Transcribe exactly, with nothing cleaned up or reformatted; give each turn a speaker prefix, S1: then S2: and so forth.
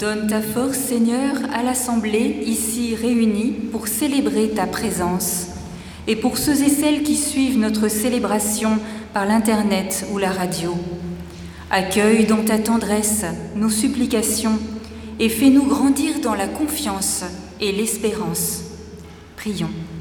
S1: Donne ta force, Seigneur, à l'Assemblée ici réunie pour célébrer ta présence et pour ceux et celles qui suivent notre célébration par l'Internet ou la radio. Accueille dans ta tendresse nos supplications et fais-nous grandir dans la confiance et l'espérance. Prions.